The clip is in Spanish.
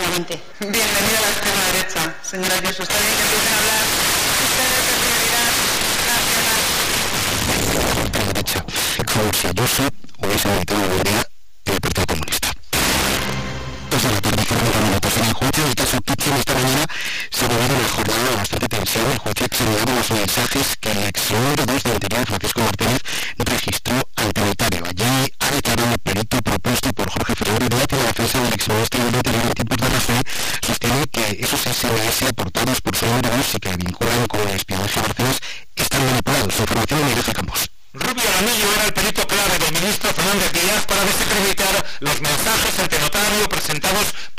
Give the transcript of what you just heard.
Parlamento. Bienvenida a la extrema derecha, señora Ayuso. Está bien que empiecen a hablar ustedes de prioridad nacional. La derecha, como si Ayuso hubiese aumentado la mayoría en el Partido Comunista. Dos de la tarde fueron la votación en juicio. El caso Kitchen esta mañana se ha movido una jornada de bastante tensión. El juicio ha examinado los mensajes que el ex número 2 de batería, Francisco Martínez, no registró ante notario. Allí ha declarado el perito propuesto por Jorge Ferrer Díaz, y la defensa del exministro del Interior en tiempos de Rajoy sostiene que esos SMS aportados por su número 2 y que vinculan con el espionaje a Bárcenas están manipulados. Información de Miguel Campos. Rubio Aramillo era el perito clave del ministro Fernández Díaz para desacreditar los mensajes ante notario presentados